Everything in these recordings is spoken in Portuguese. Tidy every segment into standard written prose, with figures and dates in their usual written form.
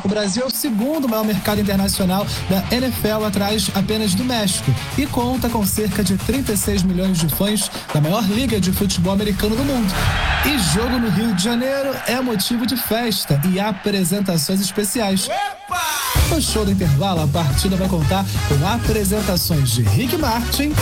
O Brasil é o segundo maior mercado internacional da NFL, atrás apenas do México, e conta com cerca de 36 milhões de fãs da maior liga de futebol americano do mundo. E jogo no Rio de Janeiro é motivo de festa e apresentações especiais. No show do intervalo, a partida vai contar com apresentações de Rick Martin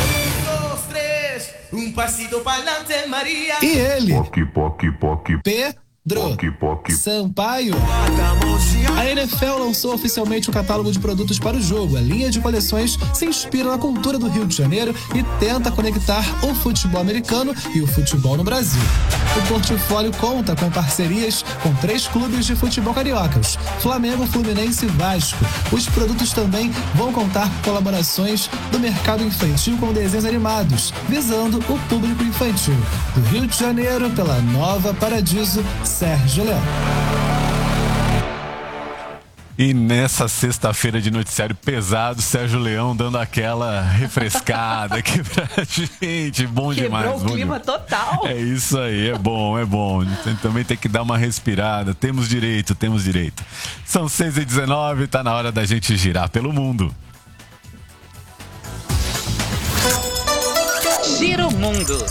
e ele, Pedro Sampaio. A NFL lançou oficialmente o catálogo de produtos para o jogo. A linha de coleções se inspira na cultura do Rio de Janeiro e tenta conectar o futebol americano e o futebol no Brasil. O portfólio conta com parcerias com 3 clubes de futebol cariocas: Flamengo, Fluminense e Vasco. Os produtos também vão contar com colaborações do mercado infantil com desenhos animados, visando o público infantil. Do Rio de Janeiro, pela Nova Paradiso, Sérgio Leão. E nessa sexta-feira de noticiário pesado, Sérgio Leão dando aquela refrescada aqui pra gente. Bom demais. Quebrou o clima total. É isso aí, é bom. Também tem que dar uma respirada. Temos direito. São 6h19, tá na hora da gente girar pelo mundo. Gira o mundo.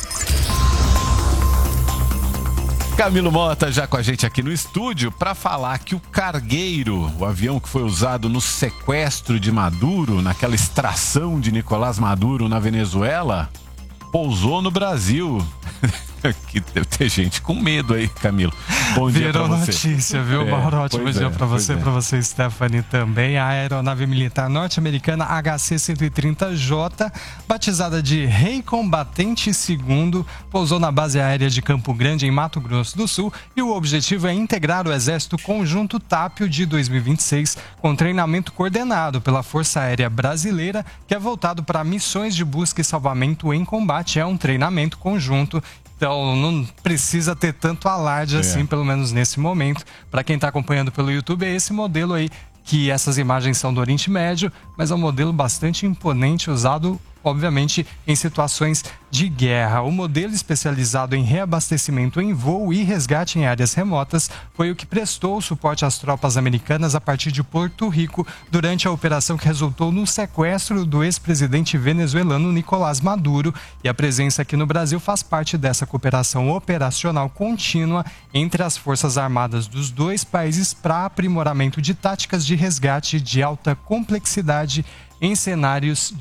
Camilo Mota já com a gente aqui no estúdio para falar que o cargueiro, o avião que foi usado no sequestro de Maduro, naquela extração de Nicolás Maduro na Venezuela, pousou no Brasil. Que deve ter gente com medo aí, Camilo. Bom dia pra você. Virou notícia, viu, Mauro? Ótimo dia pra você, Stephanie, também. A aeronave militar norte-americana HC-130J, batizada de Rei Combatente II, pousou na base aérea de Campo Grande, em Mato Grosso do Sul, e o objetivo é integrar o Exército Conjunto Tápio de 2026, com treinamento coordenado pela Força Aérea Brasileira, que é voltado para missões de busca e salvamento em combate. É um treinamento conjunto. Então, não precisa ter tanto alarde assim, pelo menos nesse momento. Para quem está acompanhando pelo YouTube, é esse modelo aí, que essas imagens são do Oriente Médio, mas é um modelo bastante imponente, usado, obviamente, em situações de guerra. O modelo especializado em reabastecimento em voo e resgate em áreas remotas foi o que prestou suporte às tropas americanas a partir de Porto Rico durante a operação que resultou no sequestro do ex-presidente venezuelano Nicolás Maduro. E a presença aqui no Brasil faz parte dessa cooperação operacional contínua entre as Forças Armadas dos dois países para aprimoramento de táticas de resgate de alta complexidade em cenários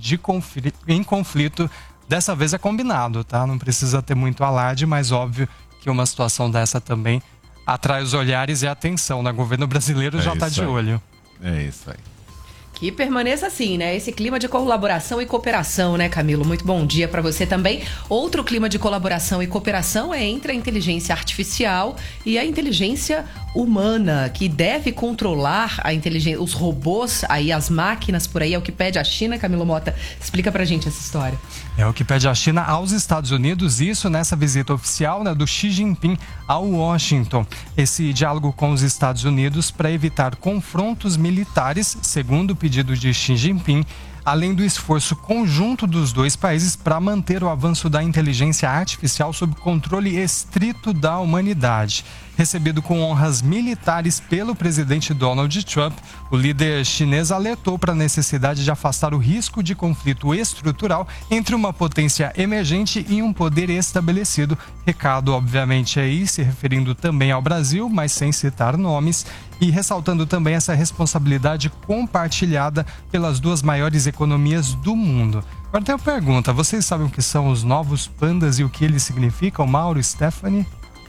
em conflito. Dessa vez é combinado, tá? Não precisa ter muito alarde, mas óbvio que uma situação dessa também atrai os olhares e a atenção, né? O governo brasileiro já está de olho. É isso aí. Que permaneça assim, né? Esse clima de colaboração e cooperação, né, Camilo? Muito bom dia para você também. Outro clima de colaboração e cooperação é entre a inteligência artificial e a inteligência humana, que deve controlar a inteligência, os robôs, aí as máquinas por aí, é o que pede a China. Camilo Mota, explica pra gente essa história. É o que pede a China aos Estados Unidos, isso nessa visita oficial, né, do Xi Jinping ao Washington. Esse diálogo com os Estados Unidos para evitar confrontos militares, segundo o pedido de Xi Jinping, além do esforço conjunto dos dois países para manter o avanço da inteligência artificial sob controle estrito da humanidade. Recebido com honras militares pelo presidente Donald Trump, o líder chinês alertou para a necessidade de afastar o risco de conflito estrutural entre uma potência emergente e um poder estabelecido. Recado, obviamente, aí se referindo também ao Brasil, mas sem citar nomes, e ressaltando também essa responsabilidade compartilhada pelas duas maiores economias do mundo. Agora tem uma pergunta: vocês sabem o que são os novos pandas e o que eles significam, Mauro e Stephanie?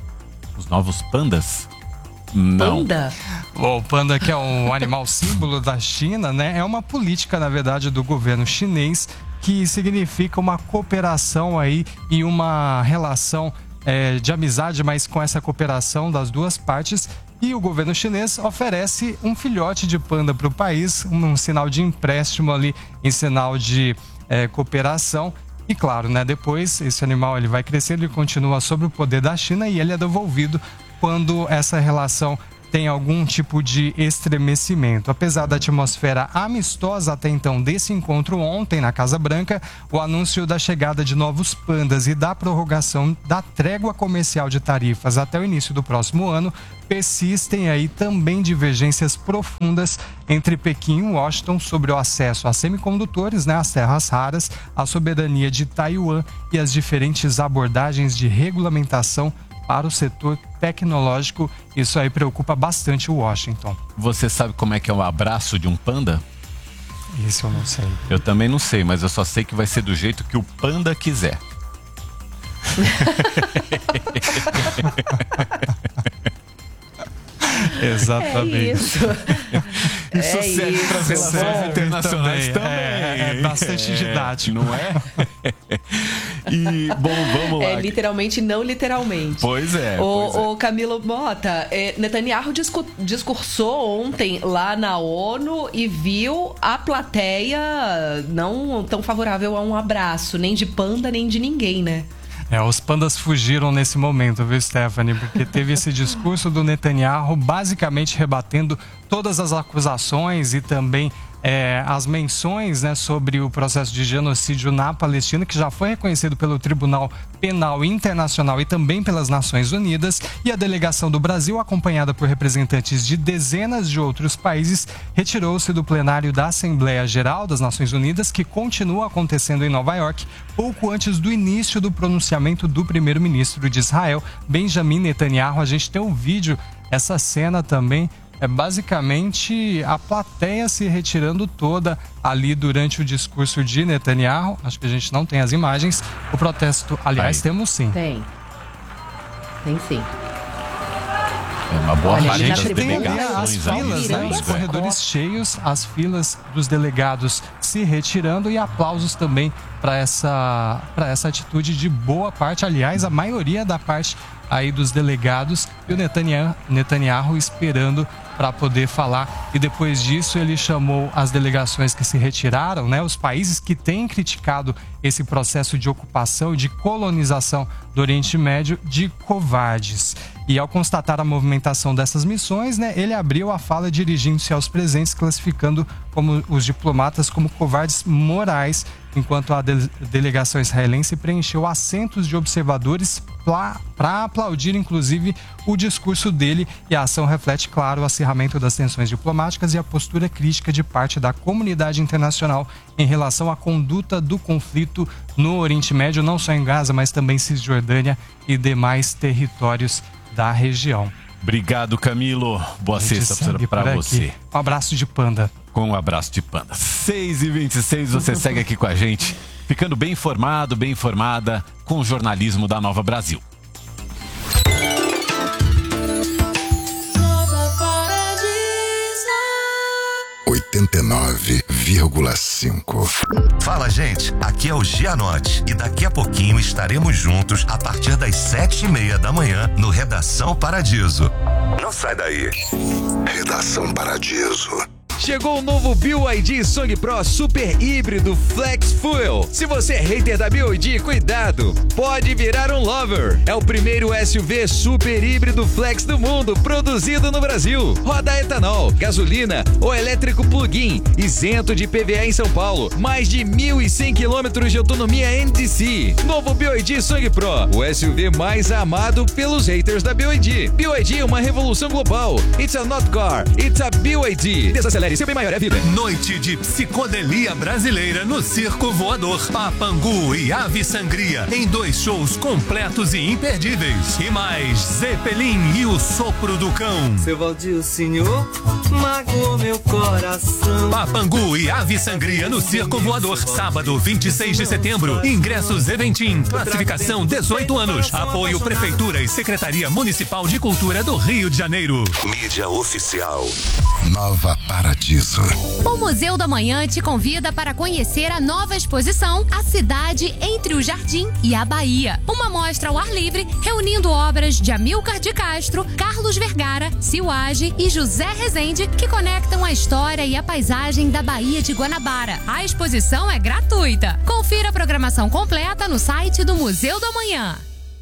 Os novos pandas? Não. Panda? O panda, que é um animal símbolo da China, né? É uma política, na verdade, do governo chinês que significa uma cooperação aí e uma relação de amizade, mas com essa cooperação das duas partes. E o governo chinês oferece um filhote de panda para o país, um sinal de empréstimo ali, em sinal de cooperação. E claro, né, depois esse animal ele vai crescendo e continua sob o poder da China e ele é devolvido quando essa relação tem algum tipo de estremecimento. Apesar da atmosfera amistosa até então desse encontro ontem na Casa Branca, o anúncio da chegada de novos pandas e da prorrogação da trégua comercial de tarifas até o início do próximo ano persistem aí também divergências profundas entre Pequim e Washington sobre o acesso a semicondutores, às terras raras, a soberania de Taiwan e as diferentes abordagens de regulamentação para o setor tecnológico. Isso aí preocupa bastante o Washington. Você sabe como é que é o abraço de um panda? Isso eu não sei. Eu também não sei, mas eu só sei que vai ser do jeito que o panda quiser. Exatamente. É isso. Isso serve para as relações internacionais também. É bastante didático. Não é? E, bom, vamos lá. É literalmente, não literalmente. Pois é. O Camilo Mota, Netanyahu discursou ontem lá na ONU e viu a plateia não tão favorável a um abraço, nem de panda, nem de ninguém, né? Os pandas fugiram nesse momento, viu, Stephanie? Porque teve esse discurso do Netanyahu basicamente rebatendo todas as acusações e também as menções, sobre o processo de genocídio na Palestina, que já foi reconhecido pelo Tribunal Penal Internacional e também pelas Nações Unidas. E a delegação do Brasil, acompanhada por representantes de dezenas de outros países, retirou-se do plenário da Assembleia Geral das Nações Unidas, que continua acontecendo em Nova York, pouco antes do início do pronunciamento do primeiro-ministro de Israel, Benjamin Netanyahu. A gente tem um vídeo, essa cena também. É basicamente a plateia se retirando toda ali durante o discurso de Netanyahu. Acho que a gente não tem as imagens. O protesto, aliás, temos sim. Tem sim. É uma boa parte das delegações. As filas, os corredores cheios, as filas dos delegados se retirando e aplausos também para essa atitude de boa parte. Aliás, a maioria da parte aí dos delegados, e o Netanyahu esperando para poder falar. E depois disso ele chamou as delegações que se retiraram, os países que têm criticado esse processo de ocupação, de colonização do Oriente Médio, de covardes. E ao constatar a movimentação dessas missões, ele abriu a fala dirigindo-se aos presentes, classificando como os diplomatas como covardes morais, enquanto a delegação israelense preencheu assentos de observadores para aplaudir, inclusive, o discurso dele. E a ação reflete, claro, o acirramento das tensões diplomáticas e a postura crítica de parte da comunidade internacional em relação à conduta do conflito no Oriente Médio, não só em Gaza, mas também Cisjordânia e demais territórios da região. Obrigado, Camilo. Boa sexta para você. Um abraço de panda. Com um abraço de panda. 6h26, você segue aqui com a gente, ficando bem informado, bem informada com o jornalismo da Nova Brasil. Nova Paradiso 89,5. Fala, gente, aqui é o Gianotti e daqui a pouquinho estaremos juntos a partir das 7h30 da manhã no Redação Paradiso. Não sai daí. Redação Paradiso. Chegou o novo BYD Song Pro Super Híbrido Flex Fuel. Se você é hater da BYD, cuidado, pode virar um lover. É o primeiro SUV super híbrido flex do mundo, produzido no Brasil. Roda etanol, gasolina ou elétrico plug-in, isento de IPVA em São Paulo. Mais de 1.100 quilômetros de autonomia NDC. Novo BYD Song Pro, o SUV mais amado pelos haters da BYD. BYD é uma revolução global. It's a not car, it's a BYD. Desacelere, seu bem maior é a vida. Noite de psicodelia brasileira no Circo Voador. Papangu e Ave Sangria em 2 shows completos e imperdíveis. E mais Zeppelin e o Sopro do Cão. Seu Valdir, senhor, magoou meu coração. Papangu e Ave Sangria no Circo Voador. Sábado, 26 de setembro. Ingressos Eventim. Classificação 18 anos. Apoio Prefeitura e Secretaria Municipal de Cultura do Rio de Janeiro. Mídia oficial. Nova Paradiso. O Museu da Manhã te convida para conhecer a nova exposição A Cidade entre o Jardim e a Bahia. Uma mostra ao ar livre, reunindo obras de Amílcar de Castro, Carlos Vergara, Silage e José Rezende, que conectam a história e a paisagem da Baía de Guanabara. A exposição é gratuita. Confira a programação completa no site do Museu da Manhã.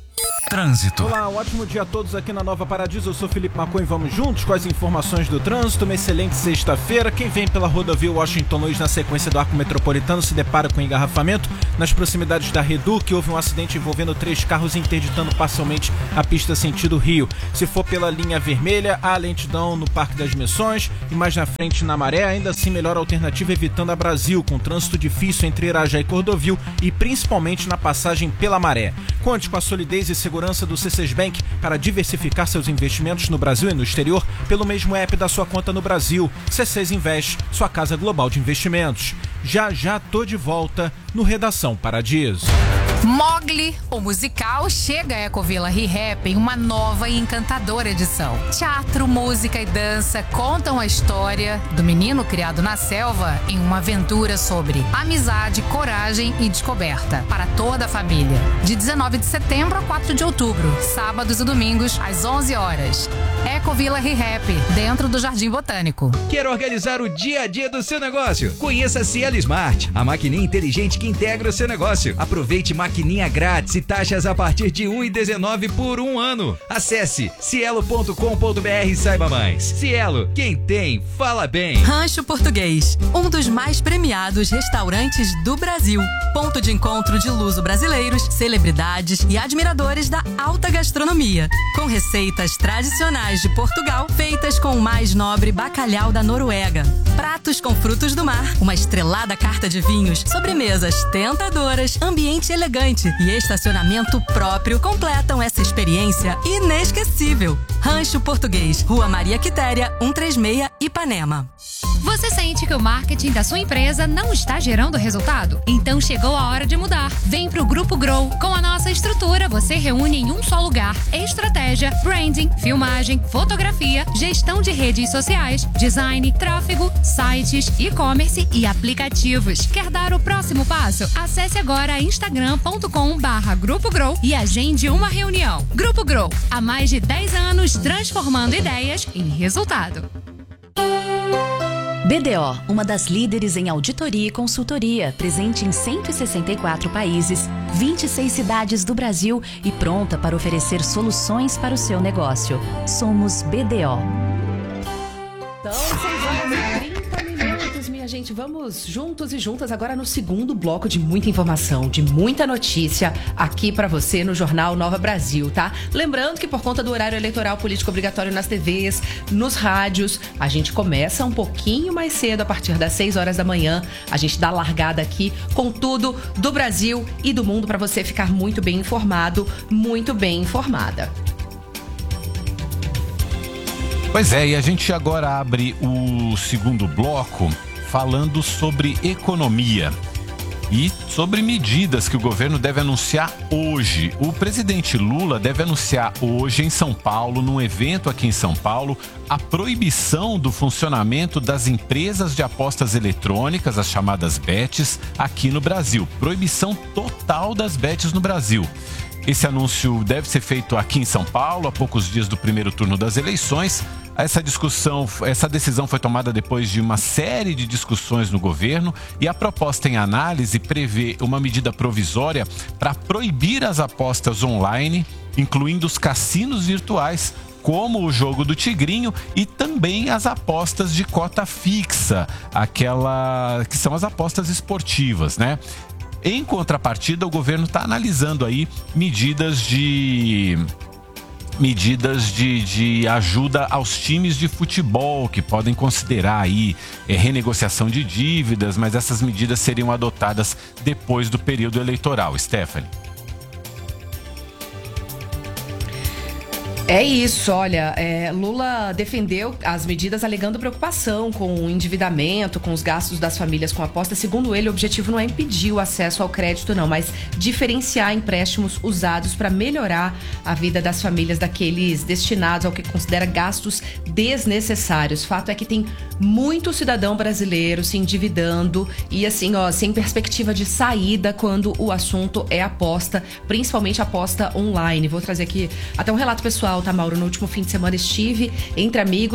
Trânsito. Olá, um ótimo dia a todos aqui na Nova Paradiso. Eu sou Felipe Macon e vamos juntos com as informações do trânsito. Uma excelente sexta-feira. Quem vem pela rodovia Washington Luiz na sequência do Arco Metropolitano se depara com engarrafamento. Nas proximidades da Reduc, houve um acidente envolvendo 3 carros interditando parcialmente a pista sentido Rio. Se for pela linha vermelha, há lentidão no Parque das Missões e mais na frente na Maré. Ainda assim, melhor alternativa evitando a Brasil, com trânsito difícil entre Irajá e Cordovil e principalmente na passagem pela Maré. Conte com a solidez e segurança do C6 Bank para diversificar seus investimentos no Brasil e no exterior pelo mesmo app da sua conta no Brasil. C6 Invest, sua casa global de investimentos. Já tô de volta no Redação Paradiso. Mogli, o musical, chega a Ecovilla ReHap em uma nova e encantadora edição. Teatro, música e dança contam a história do menino criado na selva em uma aventura sobre amizade, coragem e descoberta para toda a família. De 19 de setembro a 4 de outubro, sábados e domingos, às 11 horas. Ecovilla ReHap, dentro do Jardim Botânico. Quer organizar o dia a dia do seu negócio? Conheça a Cielo Smart, a maquininha inteligente que integra o seu negócio. Aproveite maquininha grátis e taxas a partir de R$ 1,19 por 1 ano. Acesse cielo.com.br e saiba mais. Cielo, quem tem, fala bem. Rancho Português, um dos mais premiados restaurantes do Brasil. Ponto de encontro de luso-brasileiros, celebridades e admiradores da alta gastronomia. Com receitas tradicionais de Portugal, feitas com o mais nobre bacalhau da Noruega. Pratos com frutos do mar, uma estrelada carta de vinhos, sobremesas tentadoras, ambiente elegante e estacionamento próprio completam essa experiência inesquecível. Rancho Português, Rua Maria Quitéria, 136, Ipanema. Você sente que o marketing da sua empresa não está gerando resultado? Então chegou a hora de mudar. Vem pro Grupo Grow. Com a nossa estrutura, você reúne em um só lugar estratégia, branding, filmagem, fotografia, gestão de redes sociais, design, tráfego, sites, e-commerce e aplicativos. Quer dar o próximo passo? Acesse agora instagram.com/Grupo Grow e agende uma reunião. Grupo Grow, há mais de 10 anos transformando ideias em resultado. BDO, uma das líderes em auditoria e consultoria, presente em 164 países, 26 cidades do Brasil e pronta para oferecer soluções para o seu negócio. Somos BDO. Então, 6h30, minha gente. Vamos juntos e juntas agora no segundo bloco de muita informação, de muita notícia aqui pra você no Jornal Nova Brasil, tá? Lembrando que por conta do horário eleitoral político obrigatório nas TVs, nos rádios, a gente começa um pouquinho mais cedo, a partir das 6 horas da manhã. A gente dá largada aqui com tudo do Brasil e do mundo pra você ficar muito bem informado, muito bem informada. Pois é, e a gente agora abre o segundo bloco falando sobre economia e sobre medidas que o governo deve anunciar hoje. O presidente Lula deve anunciar hoje em São Paulo, num evento aqui em São Paulo, a proibição do funcionamento das empresas de apostas eletrônicas, as chamadas bets, aqui no Brasil. Proibição total das bets no Brasil. Esse anúncio deve ser feito aqui em São Paulo, a poucos dias do primeiro turno das eleições. Essa decisão foi tomada depois de uma série de discussões no governo e a proposta em análise prevê uma medida provisória para proibir as apostas online, incluindo os cassinos virtuais, como o jogo do Tigrinho e também as apostas de cota fixa, que são as apostas esportivas, né? Em contrapartida, o governo está analisando aí medidas de ajuda aos times de futebol, que podem considerar aí renegociação de dívidas, mas essas medidas seriam adotadas depois do período eleitoral. Stephanie. É isso, olha, Lula defendeu as medidas alegando preocupação com o endividamento, com os gastos das famílias com apostas. Segundo ele, o objetivo não é impedir o acesso ao crédito, não, mas diferenciar empréstimos usados para melhorar a vida das famílias daqueles destinados ao que considera gastos desnecessários. Fato é que tem muito cidadão brasileiro se endividando e assim, sem perspectiva de saída quando o assunto é aposta, principalmente aposta online. Vou trazer aqui até um relato pessoal, tá, Mauro? No último fim de semana estive entre amigos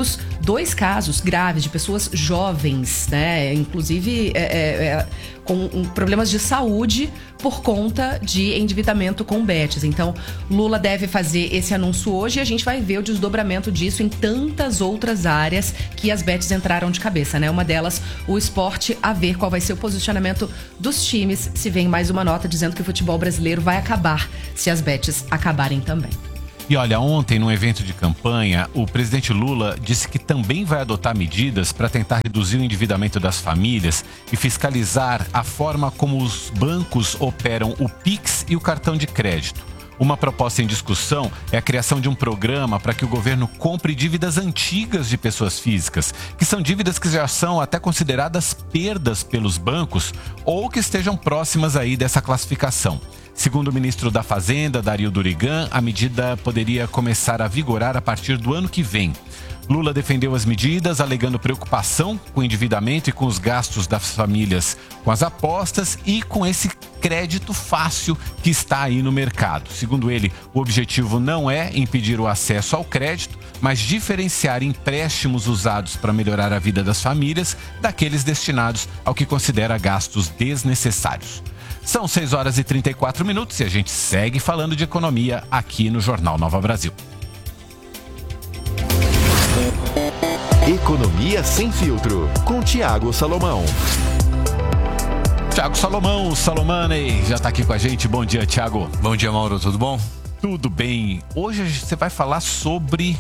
2 casos graves de pessoas jovens, né? Inclusive com problemas de saúde por conta de endividamento com bets. Então, Lula deve fazer esse anúncio hoje e a gente vai ver o desdobramento disso em tantas outras áreas que as bets entraram de cabeça, né? Uma delas, o esporte, a ver qual vai ser o posicionamento dos times, se vem mais uma nota dizendo que o futebol brasileiro vai acabar se as bets acabarem também. E olha, ontem, num evento de campanha, o presidente Lula disse que também vai adotar medidas para tentar reduzir o endividamento das famílias e fiscalizar a forma como os bancos operam o Pix e o cartão de crédito. Uma proposta em discussão é a criação de um programa para que o governo compre dívidas antigas de pessoas físicas, que são dívidas que já são até consideradas perdas pelos bancos ou que estejam próximas aí dessa classificação. Segundo o ministro da Fazenda, Dario Durigan, a medida poderia começar a vigorar a partir do ano que vem. Lula defendeu as medidas, alegando preocupação com o endividamento e com os gastos das famílias com as apostas e com esse crédito fácil que está aí no mercado. Segundo ele, o objetivo não é impedir o acesso ao crédito, mas diferenciar empréstimos usados para melhorar a vida das famílias daqueles destinados ao que considera gastos desnecessários. São 6h34 e a gente segue falando de economia aqui no Jornal Nova Brasil. Economia Sem Filtro, com Thiago Salomão. Thiago Salomão, Salomane, já está aqui com a gente. Bom dia, Thiago. Bom dia, Mauro. Tudo bom? Tudo bem. Hoje você vai falar sobre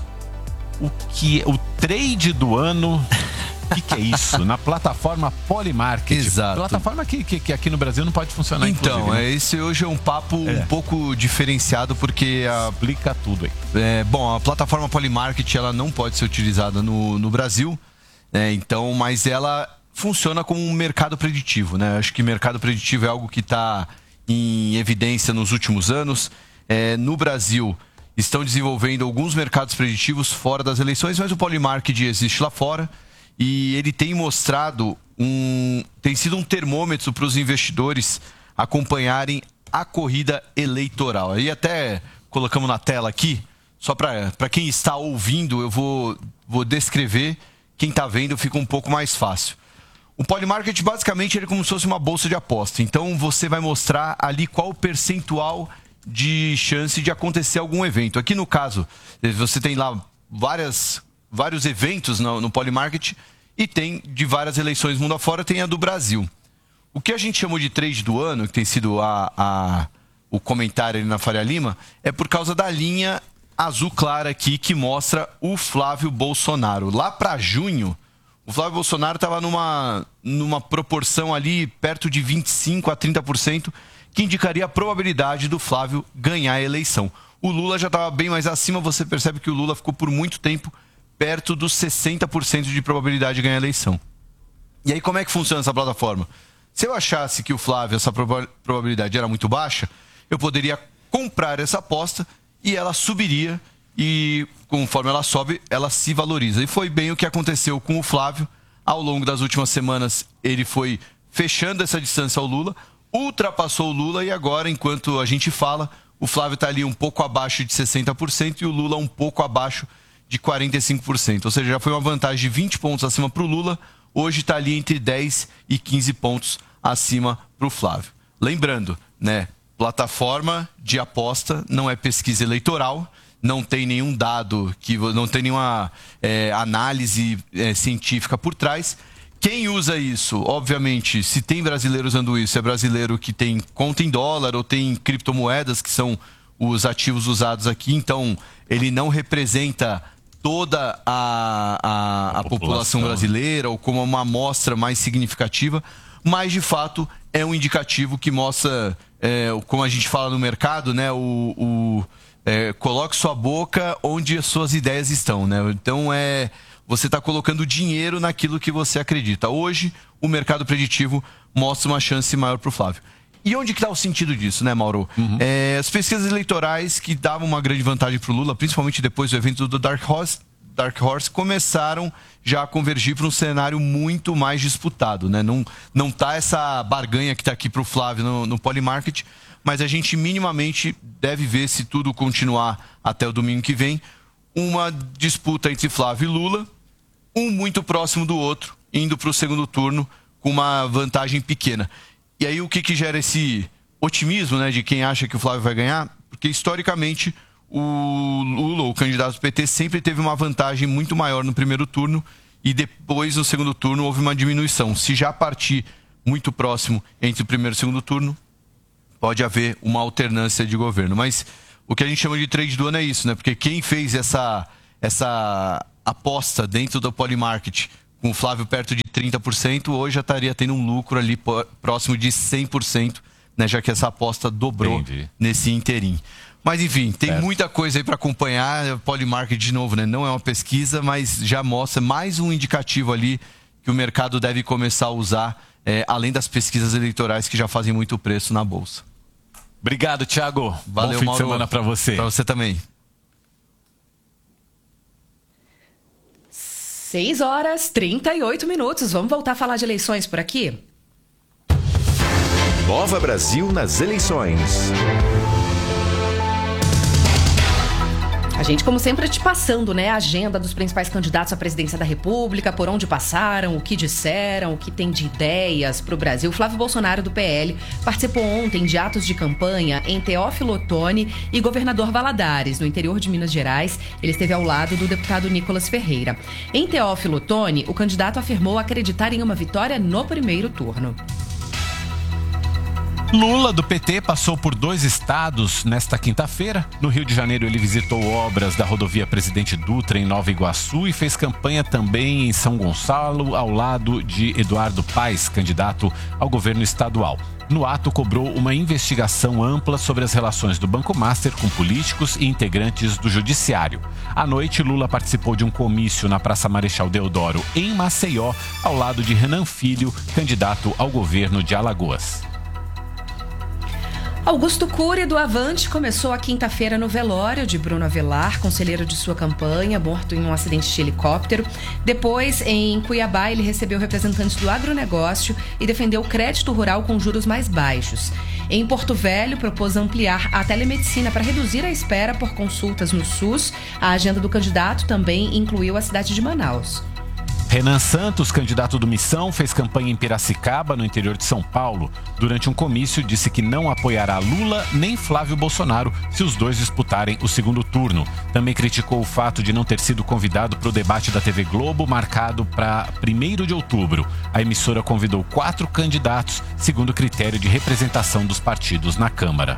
o trade do ano. O que é isso? Na plataforma Polymarket. Exato. Plataforma que aqui no Brasil não pode funcionar, então, né? Esse hoje é um papo um pouco diferenciado, porque... Explica tudo aí. Bom, a plataforma Polymarket, ela não pode ser utilizada no Brasil, né? Então, mas ela funciona como um mercado preditivo, né? Acho que mercado preditivo é algo que está em evidência nos últimos anos. No Brasil, estão desenvolvendo alguns mercados preditivos fora das eleições, mas o Polymarket existe lá fora. E ele tem mostrado tem sido um termômetro para os investidores acompanharem a corrida eleitoral. Aí até colocamos na tela aqui, só para quem está ouvindo, eu vou descrever, quem está vendo fica um pouco mais fácil. O Polymarket basicamente ele é como se fosse uma bolsa de aposta. Então você vai mostrar ali qual o percentual de chance de acontecer algum evento. Aqui no caso, você tem lá vários eventos no Polymarket e tem de várias eleições mundo afora, tem a do Brasil. O que a gente chamou de trade do ano, que tem sido o comentário ali na Faria Lima, é por causa da linha azul clara aqui que mostra o Flávio Bolsonaro. Lá para junho, o Flávio Bolsonaro estava numa proporção ali perto de 25% a 30%, que indicaria a probabilidade do Flávio ganhar a eleição. O Lula já estava bem mais acima, você percebe que o Lula ficou por muito tempo perto dos 60% de probabilidade de ganhar a eleição. E aí como é que funciona essa plataforma? Se eu achasse que o Flávio, essa probabilidade era muito baixa, eu poderia comprar essa aposta e ela subiria e conforme ela sobe, ela se valoriza. E foi bem o que aconteceu com o Flávio. Ao longo das últimas semanas, ele foi fechando essa distância ao Lula, ultrapassou o Lula e agora, enquanto a gente fala, o Flávio está ali um pouco abaixo de 60% e o Lula um pouco abaixo de 45%. Ou seja, já foi uma vantagem de 20 pontos acima para o Lula, hoje está ali entre 10 e 15 pontos acima para o Flávio. Lembrando, né, plataforma de aposta não é pesquisa eleitoral, não tem nenhum dado, não tem nenhuma análise científica por trás. Quem usa isso, obviamente, se tem brasileiro usando isso, é brasileiro que tem conta em dólar ou tem criptomoedas, que são os ativos usados aqui, então ele não representa toda a população brasileira ou como uma amostra mais significativa, mas de fato é um indicativo que mostra, como a gente fala no mercado, né, coloque sua boca onde as suas ideias estão, né? Então você está colocando dinheiro naquilo que você acredita. Hoje o mercado preditivo mostra uma chance maior para o Flávio. E onde que está o sentido disso, né, Mauro? As pesquisas eleitorais que davam uma grande vantagem para o Lula, principalmente depois do evento do Dark Horse, começaram já a convergir para um cenário muito mais disputado, né? Não tá essa barganha que está aqui para o Flávio no Polymarket, mas a gente minimamente deve ver, se tudo continuar até o domingo que vem, uma disputa entre Flávio e Lula, um muito próximo do outro, indo para o segundo turno com uma vantagem pequena. E aí o que gera esse otimismo, né, de quem acha que o Flávio vai ganhar? Porque historicamente o Lula, o candidato do PT, sempre teve uma vantagem muito maior no primeiro turno e depois no segundo turno houve uma diminuição. Se já partir muito próximo entre o primeiro e o segundo turno, pode haver uma alternância de governo. Mas o que a gente chama de trade do ano é isso, né? Porque quem fez essa aposta dentro do Polymarket com o Flávio perto de 30%, hoje já estaria tendo um lucro ali próximo de 100%, né? Já que essa aposta dobrou nesse interim. Mas enfim, tem muita coisa aí para acompanhar. Polymarket, de novo, né? Não é uma pesquisa, mas já mostra mais um indicativo ali que o mercado deve começar a usar, além das pesquisas eleitorais que já fazem muito preço na Bolsa. Obrigado, Thiago. Valeu, bom fim Mauro. de semana para você. Para você também. 6h38. Vamos voltar a falar de eleições por aqui? Nova Brasil nas eleições. A gente, como sempre, te passando, né, a agenda dos principais candidatos à presidência da República, por onde passaram, o que disseram, o que tem de ideias para o Brasil. Flávio Bolsonaro, do PL, participou ontem de atos de campanha em Teófilo Otoni e Governador Valadares, no interior de Minas Gerais. Ele esteve ao lado do deputado Nicolas Ferreira. Em Teófilo Otoni, o candidato afirmou acreditar em uma vitória no primeiro turno. Lula, do PT, passou por 2 estados nesta quinta-feira. No Rio de Janeiro, ele visitou obras da rodovia Presidente Dutra, em Nova Iguaçu, e fez campanha também em São Gonçalo, ao lado de Eduardo Paes, candidato ao governo estadual. No ato, cobrou uma investigação ampla sobre as relações do Banco Master com políticos e integrantes do Judiciário. À noite, Lula participou de um comício na Praça Marechal Deodoro, em Maceió, ao lado de Renan Filho, candidato ao governo de Alagoas. Augusto Cury, do Avante, começou a quinta-feira no velório de Bruno Avelar, conselheiro de sua campanha, morto em um acidente de helicóptero. Depois, em Cuiabá, ele recebeu representantes do agronegócio e defendeu o crédito rural com juros mais baixos. Em Porto Velho, propôs ampliar a telemedicina para reduzir a espera por consultas no SUS. A agenda do candidato também incluiu a cidade de Manaus. Renan Santos, candidato do Missão, fez campanha em Piracicaba, no interior de São Paulo. Durante um comício, disse que não apoiará Lula nem Flávio Bolsonaro se os dois disputarem o segundo turno. Também criticou o fato de não ter sido convidado para o debate da TV Globo, marcado para 1º de outubro. A emissora convidou 4 candidatos, segundo o critério de representação dos partidos na Câmara.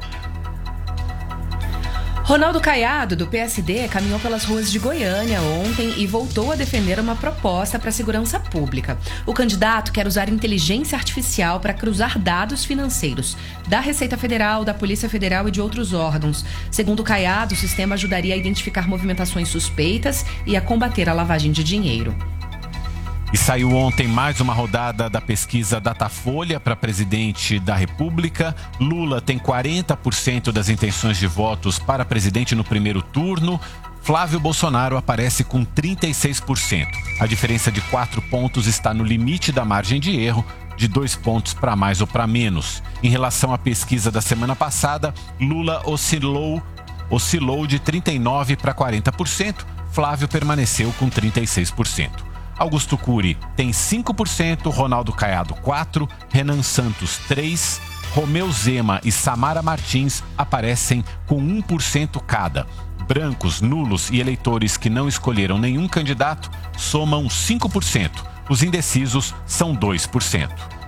Ronaldo Caiado, do PSD, caminhou pelas ruas de Goiânia ontem e voltou a defender uma proposta para a segurança pública. O candidato quer usar inteligência artificial para cruzar dados financeiros da Receita Federal, da Polícia Federal e de outros órgãos. Segundo Caiado, o sistema ajudaria a identificar movimentações suspeitas e a combater a lavagem de dinheiro. E saiu ontem mais uma rodada da pesquisa Datafolha para presidente da República. Lula tem 40% das intenções de votos para presidente no primeiro turno. Flávio Bolsonaro aparece com 36%. A diferença de 4 pontos está no limite da margem de erro, de 2 pontos para mais ou para menos. Em relação à pesquisa da semana passada, Lula oscilou de 39% para 40%. Flávio permaneceu com 36%. Augusto Cury tem 5%, Ronaldo Caiado 4%, Renan Santos 3%, Romeu Zema e Samara Martins aparecem com 1% cada. Brancos, nulos e eleitores que não escolheram nenhum candidato somam 5%. Os indecisos são 2%.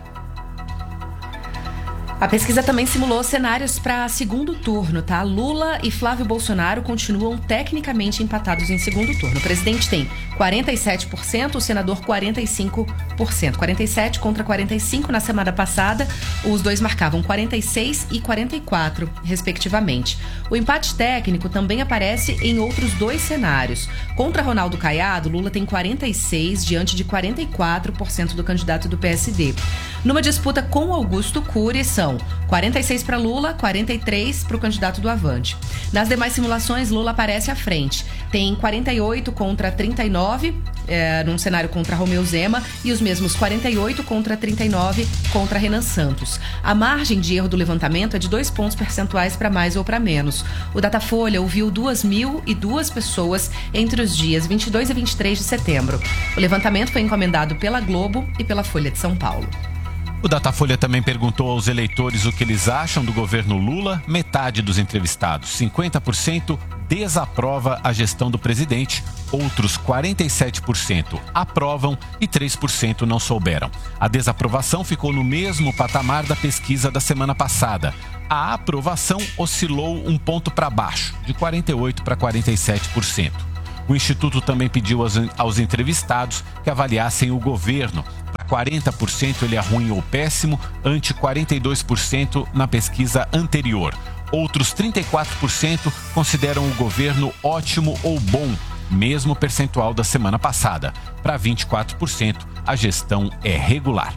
A pesquisa também simulou cenários para segundo turno, tá? Lula e Flávio Bolsonaro continuam tecnicamente empatados em segundo turno. O presidente tem 47%, o senador 45%. 47% contra 45% na semana passada. Os dois marcavam 46% e 44%, respectivamente. O empate técnico também aparece em outros 2 cenários. Contra Ronaldo Caiado, Lula tem 46% diante de 44% do candidato do PSD. Numa disputa com Augusto Cury, são 46% para Lula, 43% para o candidato do Avante. Nas demais simulações, Lula aparece à frente. Tem 48% contra 39%, num cenário contra Romeu Zema e os mesmos 48 contra 39 contra Renan Santos. A margem de erro do levantamento é de 2 pontos percentuais para mais ou para menos. O Datafolha ouviu 2.002 pessoas entre os dias 22 e 23 de setembro. O levantamento foi encomendado pela Globo e pela Folha de São Paulo. O Datafolha também perguntou aos eleitores o que eles acham do governo Lula. Metade dos entrevistados, 50%, desaprova a gestão do presidente. Outros 47% aprovam e 3% não souberam. A desaprovação ficou no mesmo patamar da pesquisa da semana passada. A aprovação oscilou um ponto para baixo, de 48% para 47%. O Instituto também pediu aos entrevistados que avaliassem o governo. Para 40% ele é ruim ou péssimo, ante 42% na pesquisa anterior. Outros 34% consideram o governo ótimo ou bom, mesmo percentual da semana passada. Para 24%, a gestão é regular.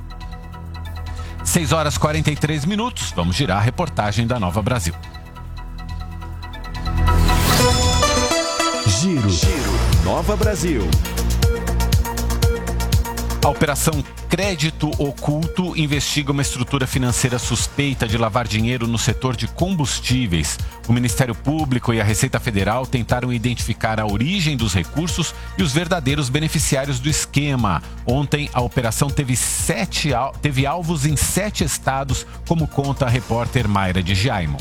6h43, vamos girar a reportagem da Nova Brasil. Giro. Nova Brasil. A Operação Crédito Oculto investiga uma estrutura financeira suspeita de lavar dinheiro no setor de combustíveis. O Ministério Público e a Receita Federal tentaram identificar a origem dos recursos e os verdadeiros beneficiários do esquema. Ontem, a operação teve alvos em 7 estados, como conta a repórter Mayra de Jaimo.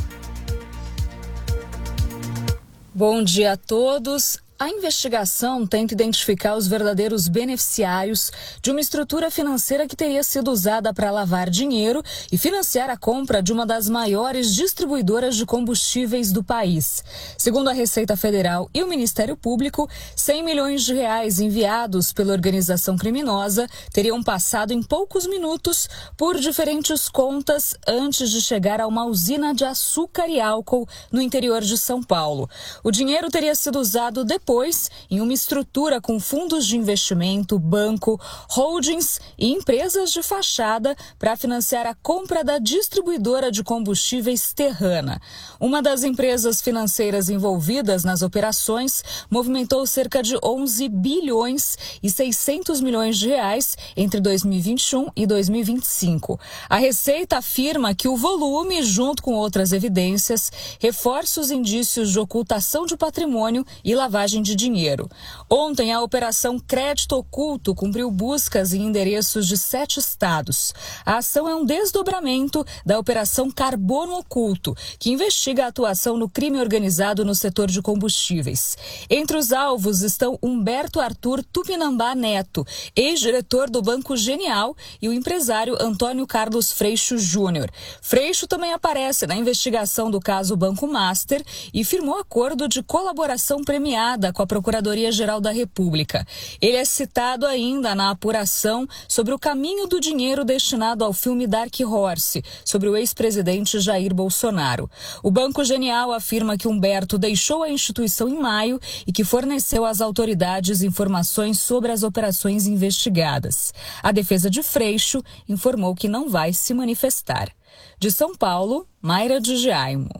Bom dia a todos. A investigação tenta identificar os verdadeiros beneficiários de uma estrutura financeira que teria sido usada para lavar dinheiro e financiar a compra de uma das maiores distribuidoras de combustíveis do país. Segundo a Receita Federal e o Ministério Público, 100 milhões de reais enviados pela organização criminosa teriam passado em poucos minutos por diferentes contas antes de chegar a uma usina de açúcar e álcool no interior de São Paulo. O dinheiro teria sido usado depois em uma estrutura com fundos de investimento, banco, holdings e empresas de fachada para financiar a compra da distribuidora de combustíveis Terrana. Uma das empresas financeiras envolvidas nas operações movimentou cerca de 11 bilhões e 600 milhões de reais entre 2021 e 2025. A Receita afirma que o volume, junto com outras evidências, reforça os indícios de ocultação de patrimônio e lavagem de dinheiro. Ontem, a Operação Crédito Oculto cumpriu buscas em endereços de 7 estados. A ação é um desdobramento da Operação Carbono Oculto, que investiga a atuação no crime organizado no setor de combustíveis. Entre os alvos estão Humberto Arthur Tupinambá Neto, ex-diretor do Banco Genial, e o empresário Antônio Carlos Freixo Júnior. Freixo também aparece na investigação do caso Banco Master e firmou acordo de colaboração premiada com a Procuradoria-Geral da República. Ele é citado ainda na apuração sobre o caminho do dinheiro destinado ao filme Dark Horse, sobre o ex-presidente Jair Bolsonaro. O Banco Genial afirma que Humberto deixou a instituição em maio e que forneceu às autoridades informações sobre as operações investigadas. A defesa de Freixo informou que não vai se manifestar. De São Paulo, Mayra de Jaimo.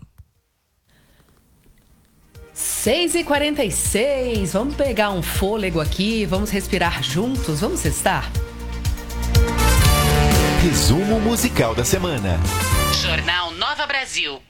6h46, vamos pegar um fôlego aqui, vamos respirar juntos, vamos cestar? Resumo musical da semana. Jornal Nova Brasil.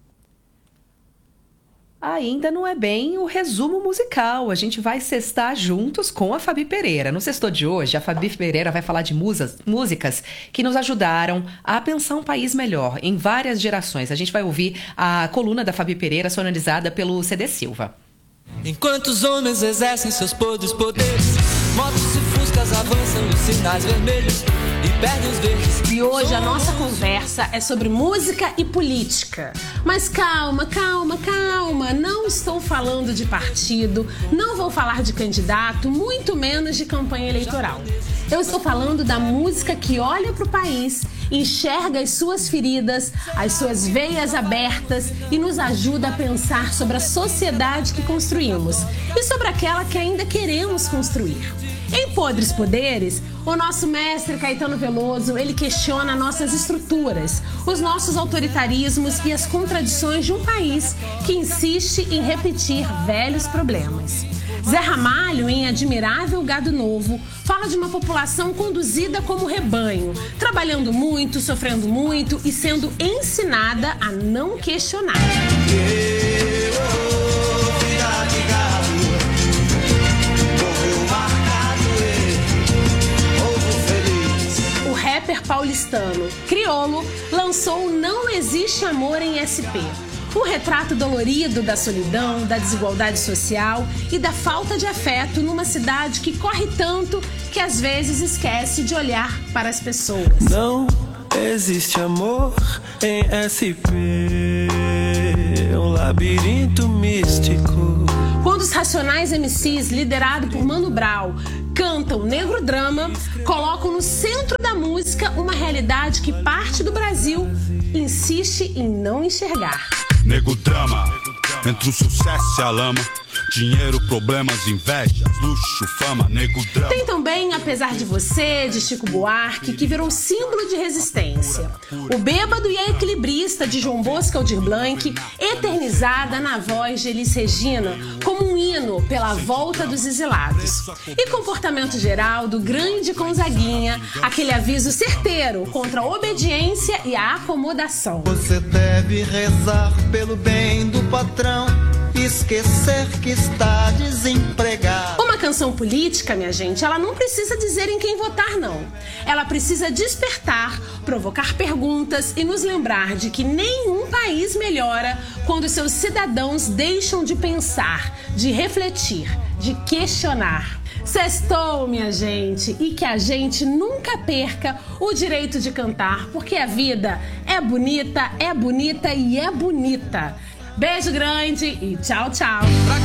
Ainda não é bem o resumo musical. A gente vai cestar juntos com a Fabi Pereira. No Sextou de hoje, a Fabi Pereira vai falar de músicas que nos ajudaram a pensar um país melhor em várias gerações. A gente vai ouvir a coluna da Fabi Pereira sonorizada pelo CD Silva. Enquanto os homens exercem seus podres poderes, motos e fuscas avançam os sinais vermelhos e perdem os verdes. E hoje a nossa conversa é sobre música e política. Mas calma, não estou falando de partido, não vou falar de candidato, muito menos de campanha eleitoral. Eu estou falando da música que olha para o país, enxerga as suas feridas, as suas veias abertas e nos ajuda a pensar sobre a sociedade que construímos e sobre aquela que ainda queremos construir. Em Podres Poderes, o nosso mestre Caetano Veloso, ele questiona nossas estruturas, os nossos autoritarismos e as contradições de um país que insiste em repetir velhos problemas. Zé Ramalho, em Admirável Gado Novo, fala de uma população conduzida como rebanho, trabalhando muito, sofrendo muito e sendo ensinada a não questionar. O rapper paulistano Criolo lançou Não Existe Amor em SP. Um retrato dolorido da solidão, da desigualdade social e da falta de afeto numa cidade que corre tanto que às vezes esquece de olhar para as pessoas. Não existe amor em SP, um labirinto místico. Quando os Racionais MCs, liderado por Mano Brown, cantam negro drama, colocam no centro da música uma realidade que parte do Brasil insiste em não enxergar. Nego drama, entre o sucesso e a lama. Dinheiro, problemas, invejas, luxo, fama, nego drama. Tem também Apesar de Você, de Chico Buarque, que virou símbolo de resistência. O Bêbado e a Equilibrista, de João Bosco Aldir Blanc, eternizada na voz de Elis Regina, como um hino pela volta dos exilados. E Comportamento Geral, do grande Gonzaguinha, aquele aviso certeiro contra a obediência e a acomodação. Você deve rezar pelo bem do patrão, esquecer que está desempregado. Uma canção política, minha gente, ela não precisa dizer em quem votar, não. Ela precisa despertar, provocar perguntas e nos lembrar de que nenhum país melhora quando seus cidadãos deixam de pensar, de refletir, de questionar. Sextou, minha gente, e que a gente nunca perca o direito de cantar, porque a vida é bonita e é bonita. Beijo grande e tchau, tchau.